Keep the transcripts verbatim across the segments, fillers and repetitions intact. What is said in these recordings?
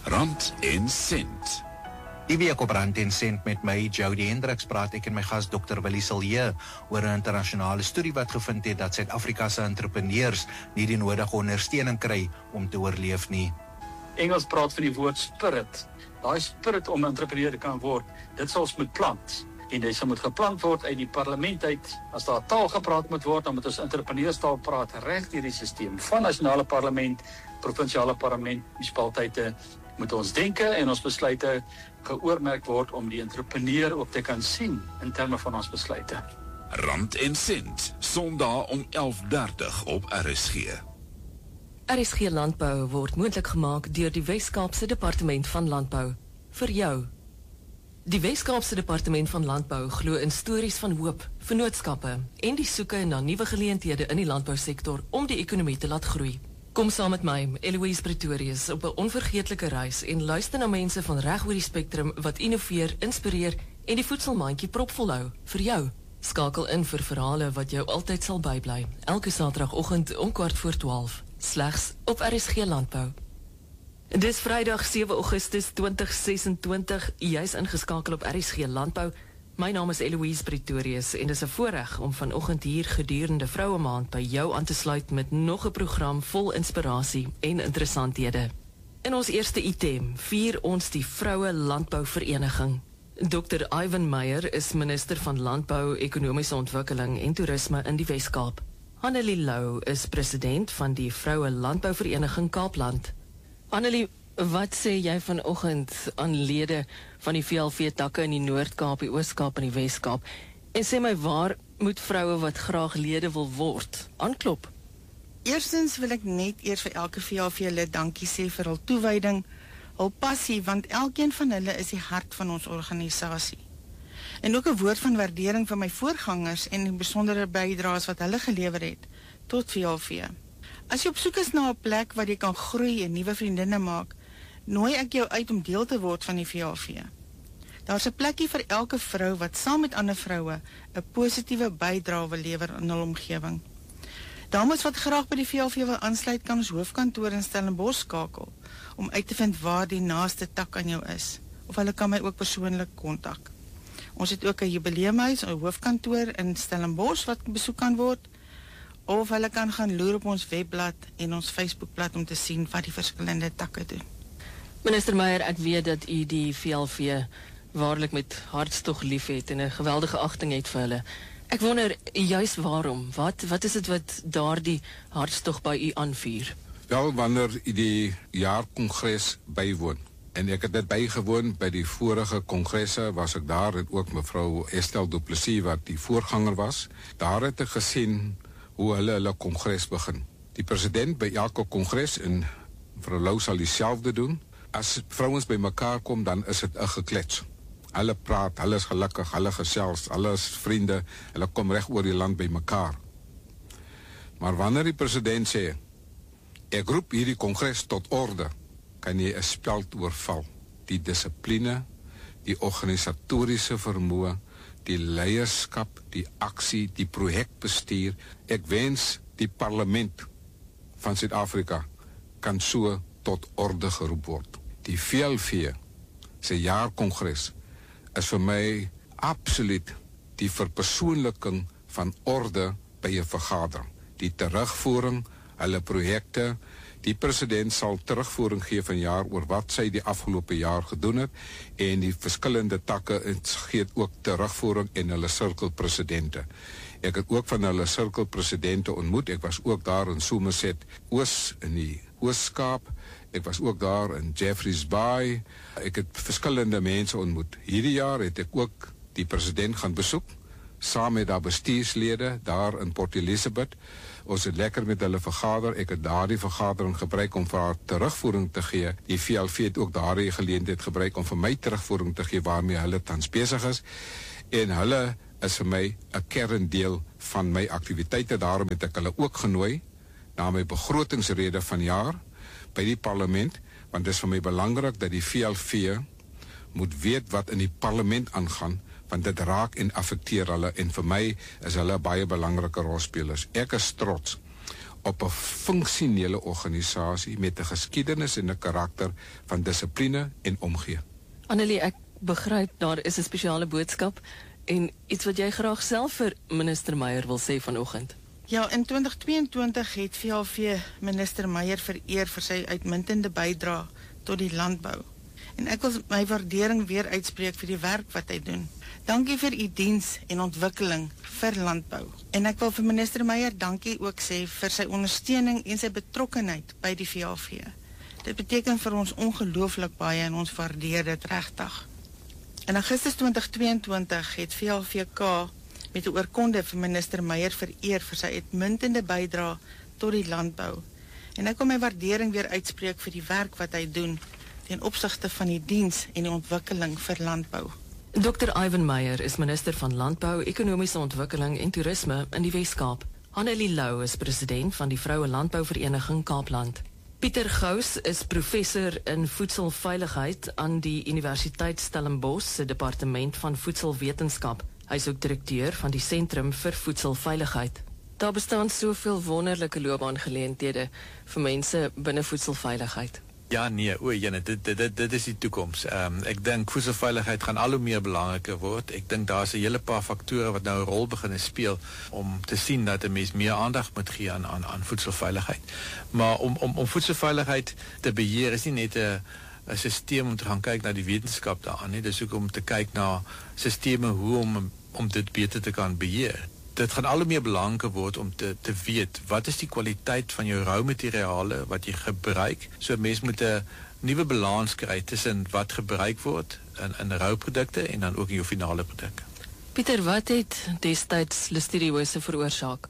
Rand en Sent. Die week op Rand en Sent met my, Jody Hendricks, praat ek en my gas dokter Willie Silje oor 'n internasionale studie wat gevind het dat Suid-Afrika se entrepreneurs nie die nodige ondersteuning kry om te oorleef nie. Engels praat van die woord spirit. Daai spirit om entrepreneur te kan word, dit sal ons moet plant. En dit sal moet geplant word uit die parlement uit. As daar taal gepraat moet word, dan moet ons entrepreneurstaal praat reg deur die stelsel van nasionale parlement, provinsiale parlement, munisipaliteite, moet ons denke en ons besluite geoormerk word om die entrepreneur ook te kan sien in terme van ons besluite. Rand en Sent, Sondag om elf dertig op R S G. R S G Landbou word moontlik gemaak deur die Wes-Kaapse Departement van Landbou. Vir jou. Die Wes-Kaapse Departement van Landbou glo in stories van hoop, vennootskappe en die soeke na nuwe geleenthede in die landbousektor om die ekonomie te laat groei. Kom saam met my, Eloise Pretorius, op 'n onvergeetlike reis en luister na mense van reg oor die spektrum wat innoveer, inspireer en die voedselmandjie propvol hou vir jou. Skakel in vir verhale wat jou altyd sal bybly. Elke Saterdagoggend om kwart voor twaalf, slegs op R S G Landbou. Dis Vrydag sewe Augustus twintig sesentwintig, jy's ingeskakel op R S G Landbou. My naam is Eloise Pretorius en dis 'n voorreg om vanoggend hier gedurende Vroue Maand by jou aan te sluit met nog 'n program vol inspirasie en interessanthede. In ons eerste item vier ons die Vroue Landbou Vereniging. dokter Ivan Meyer is minister van Landbou, Ekonomiese Ontwikkeling en Toerisme in die Wes-Kaap. Annelie Lou is president van die Vroue Landbou Vereniging Kaapland. Annelie, wat sê jy vanoggend aan lede van die V L V-takke in die Noord-Kaap, die Oos-Kaap en die Wes-Kaap? En sê my, waar moet vroue wat graag lede wil word aanklop? Eerstens wil ek net eers vir elke V L V-lid dankie sê vir hul toewyding, hul passie, want elkeen van hulle is die hart van ons organisasie. En ook 'n woord van waardering vir my voorgangers en die besondere bydraes wat hulle gelewer het tot V L V. As jy op soek is na 'n plek waar jy kan groei en nuwe vriendinne maak, nooi ek jou uit om deel te word van die V L V. Daar's 'n plekkie vir elke vrou wat saam met ander vroue 'n positiewe bydrae wil lewer in hul omgewing. Dames wat graag by die V L V wil aansluit, kan ons hoofkantoor in Stellenbosch skakel om uit te vind waar die naaste tak aan jou is, of hulle kan my ook persoonlik kontak. Ons het ook 'n jubileumhuis, 'n hoofkantoor in Stellenbosch wat besoek kan word, of hulle kan gaan loer op ons webblad en ons Facebookblad om te sien wat die verskillende takke doen. Minister Meyer, ek weet dat u die V L V waarlik met hartstog lief het en 'n geweldige agting het vir hulle. Ek wonder juis waarom, wat, wat is dit wat daardie hartstog by u aanvuur? Wel, wanneer u die jaarkongres bywoon, en ek het dit bygewoon by die vorige kongresse, was ek daar, en ook mevrou Estelle Du Plessis wat die voorganger was, daar het ek gesien hoe hulle hulle kongres begin. Die president by elke kongres, en mevrou Lou sal dieselfde doen, as vrouens by mekaar kom, dan is het 'n geklets. Hulle praat, hulle is gelukkig, hulle gesels, hulle is vriende, hulle kom reg oor die land by mekaar. Maar wanneer die president sê, ek roep hierdie kongres tot orde, kan jy 'n speld oorval. Die dissipline, die organisatoriese vermoë, die leierskap, die aksie, die projekbestuur. Ek wens die parlement van Suid-Afrika kan so tot orde geroep word. Die V L V se jaarkongres is vir my absoluut die verpersoonliking van orde by 'n vergadering. Die terugvoering, hulle projekte, die president sal terugvoering gee van jaar oor wat sy die afgelope jaar gedoen het, en die verskillende takke gee ook terugvoering en hulle sirkelpresidente. Ek het ook van hulle sirkelpresidente ontmoet. Ek was ook daar in Somerset Oos in die Oos-Kaap. Ek was ook daar in Jeffreys Bay. Ek het verskillende mense ontmoet. Hierdie jaar het ek ook die president gaan besoek, saam met daar bestuurslede daar in Port Elizabeth. Ons het lekker met hulle vergader. Ek het daardie vergadering gebruik om vir haar terugvoering te gee. Die V L V het ook daardie geleentheid gebruik om vir my terugvoering te gee waarmee hulle tans besig is. En hulle is vir my 'n kerndeel van my aktiwiteite. Daarom het ek hulle ook genooi na my begrotingsrede van jaar by die parlement, want dit is vir my belangrik dat die V L V moet weet wat in die parlement aangaan, want dit raak en affekteer hulle, en vir my is hulle baie belangrike rolspelers. Ek is trots op 'n funksionele organisasie met 'n geskiedenis en 'n karakter van dissipline en omgee. Annelie, ek begryp daar is 'n spesiale boodskap en iets wat jy graag self vir minister Meyer wil sê vanoggend. Ja, in twintig tweeëntwintig het V H V minister Meyer vereer vir sy uitmuntende bydrae tot die landbou. En ek wil my waardering weer uitspreek vir die werk wat hy doen. Dankie vir u diens en ontwikkeling vir landbou. En ek wil vir minister Meyer dankie ook sê vir sy ondersteuning en sy betrokkenheid by die V H V. Dit beteken vir ons ongelooflik baie en ons waardeer dit regtig. In Augustus twintig tweeëntwintig het V H V K met 'n oorkonde vir minister Meyer vereer vir sy uitmuntende bydrae tot die landbou. En ek wil my waardering weer uitspreek vir die werk wat hy doen ten opsigte van die diens en die ontwikkeling vir landbou. dokter Ivan Meyer is minister van Landbou, Ekonomiese Ontwikkeling en Toerisme in die Wes-Kaap. Annelie Lou is president van die Vroue Landbouvereniging Kaapland. Pieter Gous is professor in voedselveiligheid aan die Universiteit Stellenbosch se departement van voedselwetenskap. Hy is ook direkteur van die Sentrum vir Voedselveiligheid. Daar bestaan soveel wonderlike loopbaangeleenthede vir mense binne voedselveiligheid. Ja, nee, o, jene, dit, dit, dit, dit is die toekoms. Um, ek dink voedselveiligheid gaan al hoe meer belangriker word. Ek dink daar is 'n hele paar faktore wat nou 'n rol begin speel om te sien dat 'n mens meer aandag moet gee aan, aan, aan voedselveiligheid. Maar om, om, om voedselveiligheid te beheer is nie net 'n 'n stelsel om te gaan kyk na die wetenskap daaraan nie. Dis ook om te kyk na stelsels hoe om om dit beter te kan beheer. Dit gaan al hoe meer belangrik word om te, te weet, wat is die kwaliteit van jou roumateriale wat jy gebruik, so mens moet 'n nuwe balans kry tussen wat gebruik word in, in rouprodukte en dan ook in jou finale produk. Pieter, wat het destyds listeriose veroorsaak?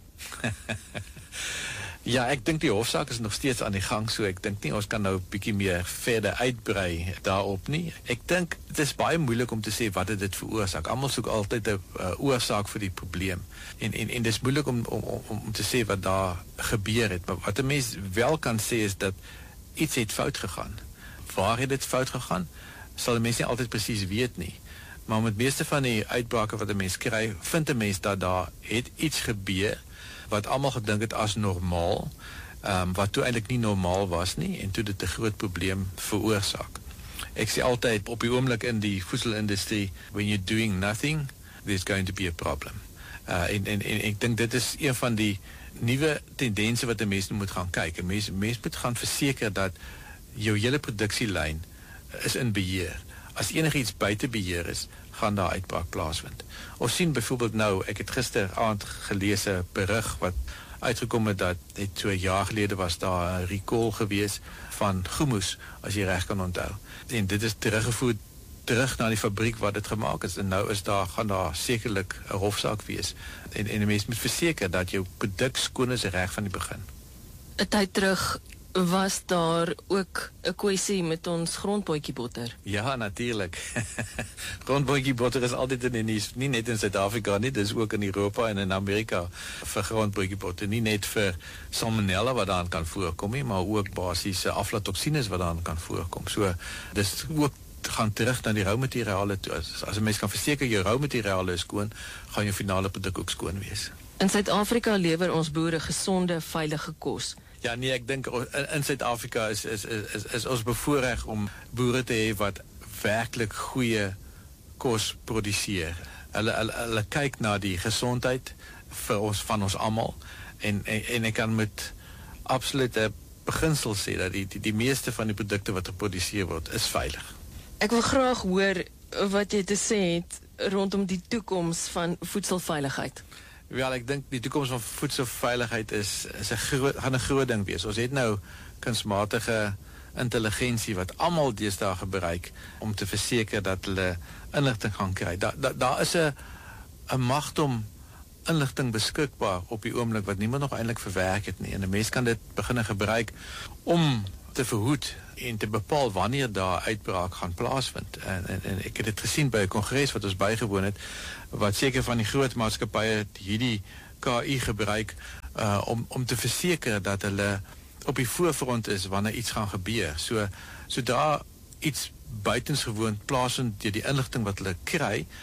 Ja, ek dink die hofsaak is nog steeds aan die gang, so ek dink nie ons kan nou 'n bietjie meer verder uitbrei daarop nie. Ek dink dit is baie moeilik om te sê wat het dit veroorsaak. Almal soek altyd 'n uh, oorsaak vir die probleem. En en en dis moeilik om om om om te sê wat daar gebeur het. Maar wat 'n mens wel kan sê is dat iets het fout gegaan. Waar het dit fout gegaan? Sal 'n mens nie altyd presies weet nie. Maar met meeste van die uitbrake wat 'n mens kry, vind 'n mens dat daar het iets gebeur wat almal gedink het as normaal, um, wat toe eintlik nie normaal was nie, en toe dit 'n groot probleem veroorsaak. Ek sê altyd op die oomblik in die voedselindustrie, when you're doing nothing, there's going to be a problem. Uh, en, en, en ek dink dit is een van die nuwe tendense wat 'n mens moet gaan kyk. 'n Mens, mens moet gaan verseker dat jou hele produksielyn is in beheer. As enigiets buite beheer is, gaan daar uitbraak plaasvind. Ons sien byvoorbeeld nou, ek het gisteraand gelees 'n berig wat uitgekom het dat net so 'n jaar gelede was daar 'n recall gewees van hummus, as jy reg kan onthou. En dit is teruggevoer terug na die fabriek waar dit gemaak is, en nou is daar, gaan daar sekerlik 'n hofsaak wees. En, en 'n mens moet verseker dat jou produk skoon is reg van die begin. 'n Tyd terug was daar ook 'n kwessie met ons grondbootjiebotter. Ja, natuurlik. Grondbootjiebotter is altyd in die nuus, nie net in Suid-Afrika nie, dis ook in Europa en in Amerika vir grondbootjiebotter, nie net vir salmonella wat daarin kan voorkom nie, maar ook basies aflatoksines wat daarin kan voorkom. So dis ook gaan terug na die roumateriale toe. As, as 'n mens kan verseker jou roumateriale is skoon, gaan jou finale produk ook skoon wees. In Suid-Afrika lewer ons boere gesonde, veilige kos. Ja, nee, ek dink in, in Suid-Afrika is, is, is, is ons bevoorreg om boere te hê wat werklik goeie kos produseer. Hulle, hulle, hulle kyk na die gesondheid vir ons, van ons almal, en, en, en ek kan met absolute beginsel sê dat die, die, die meeste van die produkte wat geproduseer word, is veilig. Ek wil graag hoor wat jy te sê het rondom die toekoms van voedselveiligheid. Wel, ek dink die toekoms van voedselveiligheid is, is 'n groot, gaan 'n groot ding wees. Ons het nou kunsmatige intelligensie wat almal deesdae gebruik om te verseker dat hulle inligting gaan kry. Daar da, daar is 'n 'n magdom inligting beskikbaar op die oomblik wat niemand nog eintlik verwerk het nie. En 'n mens kan dit begin gebruik om te verhoed en te bepaal wanneer daar uitbraak gaan plaasvind. En, en, en ek het dit gesien by 'n kongres wat ons bygewoon het, wat seker van die groot maatskappye hierdie K I gebruik uh, om om te verseker dat hulle op die voorfront is wanneer iets gaan gebeur. So sodra iets buitensgewoon plaasvind deur die inligting wat hulle kry,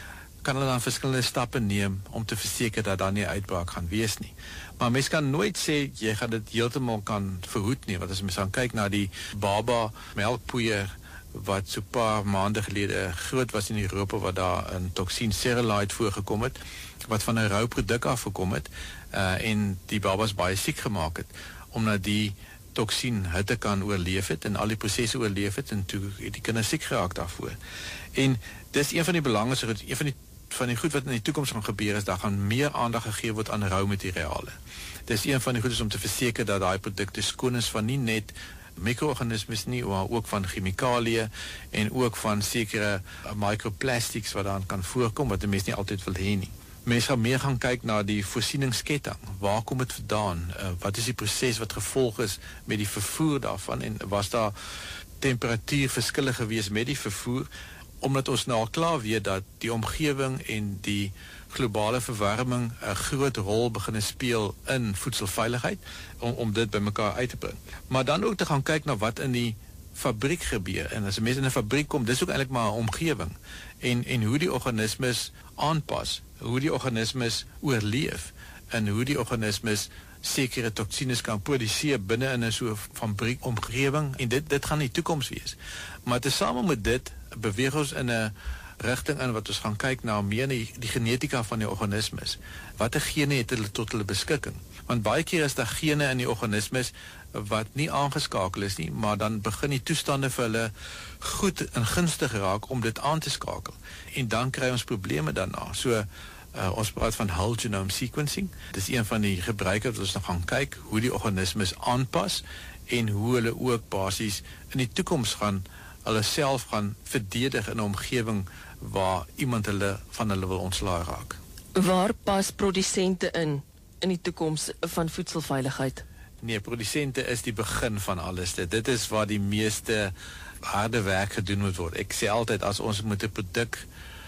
kan hulle dan verskillende stappe neem om te verseker dat daar nie 'n uitbraak gaan wees nie. Maar mens kan nooit sê jy gaan dit heeltemal kan verhoed nie, want as mens dan kyk na die baba melkpoeier wat so 'n paar maande gelede groot was in Europa, wat daar 'n toksien cerulite voorgekom het, wat van 'n rou produk afgekom het, uh, en die babas baie siek gemaak het, omdat die toksien hitte kan oorleef het en al die prosesse oorleef het, en toe het die kinders siek geraak daarvoor. En dis een van die belangrikste, een van die van die goed wat in die toekoms gaan gebeur is, daar gaan meer aandag gegee word aan rou materiale. Dis een van die goedes om te verseker dat daai produkte skoon is van nie net mikroorganismes nie, maar ook van chemikalieë en ook van sekere uh, microplastics wat daar kan voorkom, wat die mens nie altyd wil hê nie. Mense gaan meer gaan kyk na die voorsieningsketting. Waar kom dit vandaan? Uh, wat is die proses wat gevolg is met die vervoer daarvan? En was daar temperatuurverskille gewees met die vervoer? Omdat ons nou al klaar weet dat die omgewing en die globale verwarming 'n groot rol begin speel in voedselveiligheid, om, om dit by mekaar uit te bring. Maar dan ook te gaan kyk na wat in die fabriek gebeur. En as 'n mens in 'n fabriek kom, dis ook eintlik maar 'n omgewing. En, en hoe die organismes aanpas, hoe die organismes oorleef, en hoe die organismes sekere toksines kan produseer binne in 'n so fabriek omgewing, en dit, dit gaan die toekoms wees. Maar tesame met dit, beweeg ons in 'n rigting in wat ons gaan kyk na meer die, die genetika van die organismes. Watter gene het hulle tot hulle beskikking? Want baie keer is daar gene in die organismes wat nie aangeskakel is nie, maar dan begin die toestande vir hulle goed en gunstig raak om dit aan te skakel. En dan kry ons probleme daarna. So, uh, ons praat van whole genome sequencing. Dis een van die gebruike wat ons nog gaan kyk, hoe die organismes aanpas, en hoe hulle ook basies in die toekoms gaan hulle self gaan verdedig in 'n omgewing waar iemand hulle van hulle wil ontslae raak. Waar pas produsente in in die toekoms van voedselveiligheid? Nee, produsente is die begin van alles. Dit, dit is waar die meeste harde werk gedoen moet word. Ek sê altyd, as ons moet 'n produk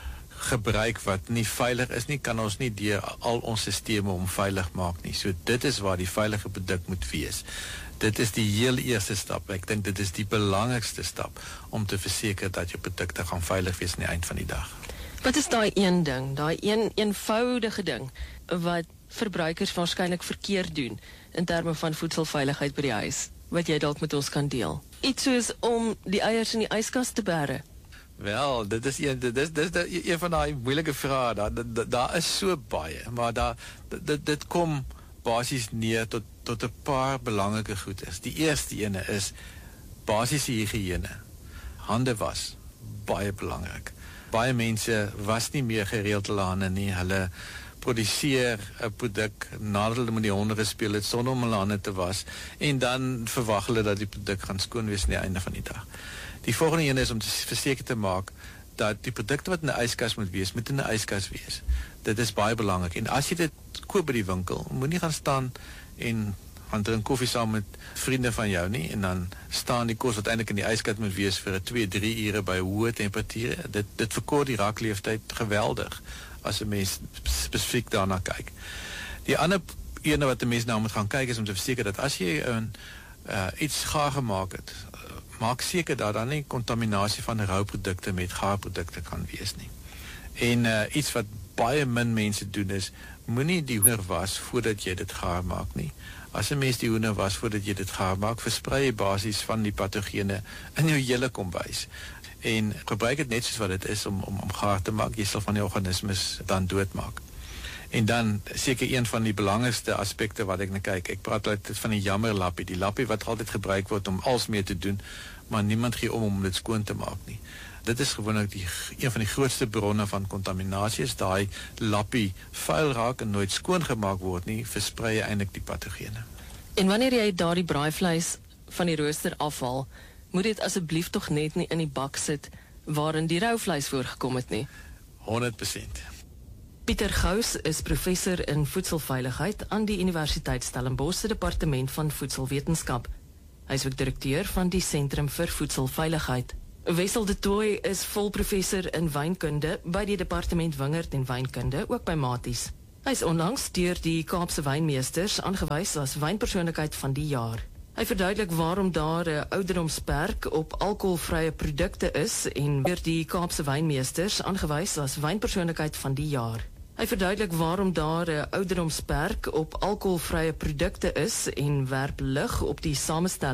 gebruik wat nie veilig is nie, kan ons nie deur al ons sisteme om veilig maak nie. So dit is waar die veilige produk moet wees. Dit is die heel eerste stap. Ek dink dit is die belangrikste stap om te verseker dat jou produkte gaan veilig wees aan die eind van die dag. Wat is daai een ding, daai een eenvoudige ding wat verbruikers waarskynlik verkeerd doen in terme van voedselveiligheid by die huis, wat jy dalk met ons kan deel? Iets soos om die eiers in die yskas te bære. Wel, dit is een, dit is, dit is een van daai moeilike vrae. Daar, daar, daar is so baie, maar daar, dit, dit kom basies neer tot, tot 'n paar belangrike goedes. Die eerste ene is basiese higiëne. Hande was, baie belangrik. Baie mense was nie meer gereeld hulle hande nie. Hulle produseer 'n produk nadat hulle met die honde gespeel het sonder om hulle hande te was, en dan verwag hulle dat die produk gaan skoon wees aan die einde van die dag. Die volgende een is om te verseker te maak dat die produkte wat in 'n yskas moet wees, moet in 'n yskas wees. Dit is baie belangrik. En as jy dit koop by die winkel, moenie gaan staan en gaan drink koffie saam met vriende van jou nie, en dan staan die kos wat eintlik in die yskas moet wees vir twee, drie ure by hoë temperature. Dit dit verkort die raakleeftyd geweldig as 'n mens spesifiek daarna kyk. Die ander ene wat 'n mens nou moet gaan kyk is om te verseker dat as jy 'n uh, iets gaar gemaak het, uh, maak seker dat daar nie kontaminasie van rou produkte met gaarprodukte kan wees nie. En uh, iets wat baie min mense doen is, moenie die hoender was voordat jy dit gaar maak nie. As 'n mens die hoender was voordat jy dit gaar maak, versprei jy basies van die patogene in jou hele kombuis. En gebruik dit net soos wat dit is om, om, om gaar te maak, jy sal van die organismes dan doodmaak. En dan seker een van die belangrikste aspekte wat ek na kyk, ek praat altyd van die jammerlappie, die lappie wat altyd gebruik word om als mee te doen, maar niemand gee om om dit skoon te maak nie. Dit is gewoonlik die, een van die grootste bronne van kontaminasie, is daai lappie vuil raak en nooit skoon gemaak word nie, versprei jy eintlik die patogene. En wanneer jy daardie braaivleis van die rooster afhaal, moet dit asseblief tog net nie in die bak sit waarin die rou vleis voorgekom het nie. honderd persent. Pieter Gous is professor in voedselveiligheid aan die Universiteit Stellenbosch se departement van voedselwetenskap. Hy is ook direkteur van die Sentrum vir Voedselveiligheid. Wessel de Tooy is volprofessor in wynkunde by die departement wingerd en wynkunde, ook by Maties. Hy is onlangs deur die Kaapse Wynmeesters aangewys as wynpersoonlikheid van die jaar. Hy verduidelik waarom daar 'n ouderdomsperk op alkoholvrye produkte is en deur die Kaapse wynmeesters aangewys as wynpersoonlikheid van die jaar. Hy verduidelik waarom daar 'n ouderdomsperk op alkoholvrye produkte is en werp lig op die samestelling